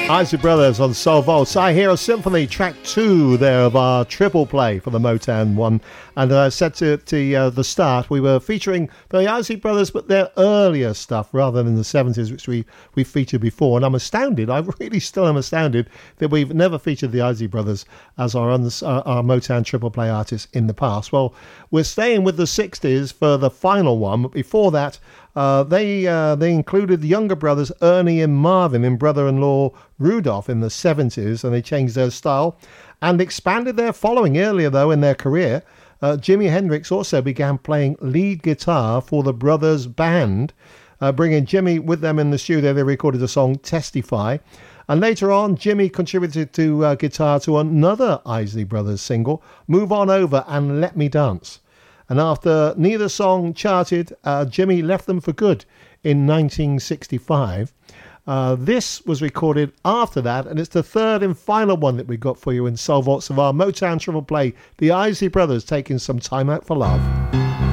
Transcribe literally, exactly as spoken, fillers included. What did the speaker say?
Isley Brothers on Soul Vault. I Hear a Symphony, track two there of our triple play for the Motown one. And I uh, said to, to uh, the start, we were featuring the Isley Brothers, but their earlier stuff rather than the seventies, which we, we featured before. And I'm astounded, I really still am astounded that we've never featured the Isley Brothers as our, uh, our Motown triple play artists in the past. Well, we're staying with the sixties for the final one, but before that, Uh, they uh, they included the younger brothers Ernie and Marvin in Brother-in-Law Rudolph in the seventies, and they changed their style and expanded their following. Earlier, though, in their career, uh, Jimi Hendrix also began playing lead guitar for the Brothers Band, uh, bringing Jimmy with them in the studio. They recorded the song Testify, and later on, Jimmy contributed to uh, guitar to another Isley Brothers single, Move On Over and Let Me Dance. And after neither song charted, uh, Jimmy left them for good in nineteen sixty-five. Uh, this was recorded after that, and it's the third and final one that we got for you in Soul Vaults of our Motown Triple Play, the Isley Brothers taking some time out for love.